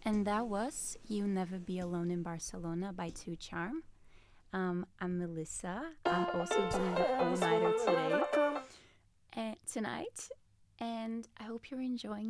And that was You Never Be Alone in Barcelona by Two Charm. I'm Melissa. I'm also doing the all nighter tonight. And I hope you're enjoying